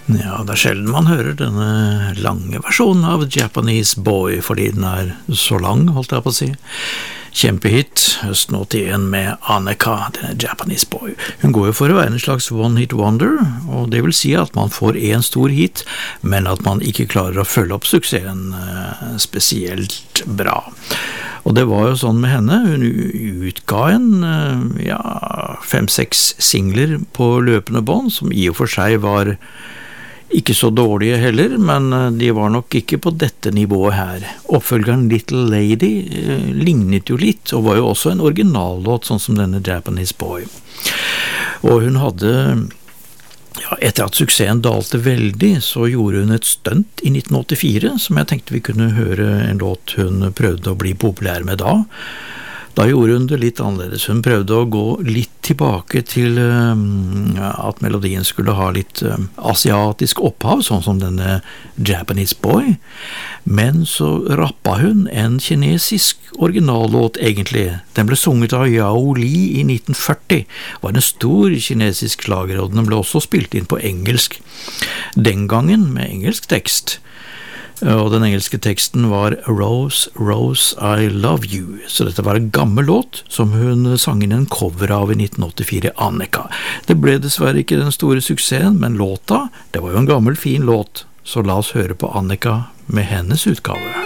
Ja, det sjelden man hører denne lange versjonen av Japanese Boy, fordi den så lang, holdt jeg på å si. Kjempehit, høsten 81 med Annika, denne Japanese Boy. Hun går jo for å være en slags one-hit wonder, og det vil si at man får en stor hit, men at man ikke klarer å følge opp suksessen spesielt bra. Og det var jo sånn med henne, hun utga 5-6 singler på løpende bånd, som i og for seg var ikke så dårlige heller, men de var nok ikke på dette nivået her. Oppfølgeren Little Lady lignet jo litt, og var jo også en originallåt, sånn som denne Japanese Boy. Og hun hadde, etter at suksessen dalte veldig, så gjorde hun et stunt i 1984, som jeg tenkte vi kunne høre en låt hun prøvde å bli populær med da. Da gjorde hun det litt annerledes. Hun prøvde å gå litt tilbake til at melodien skulle ha litt asiatisk opphav, sånn som denne Japanese Boy. Men så rappa hun en kinesisk originallåt egentlig. Den ble sunget av Yao Li i 1940. Det var en stor kinesisk slager, og den ble også spilt inn på engelsk. Den gangen med engelsk tekst. Og den engelske teksten var Rose, Rose, I Love You. Så dette var en gammel låt som hun sang inn en cover av i 1984, Annika. Det ble dessverre ikke den store suksessen, men låta, det var jo en gammel fin låt. Så la oss høre på Annika med hennes utgave.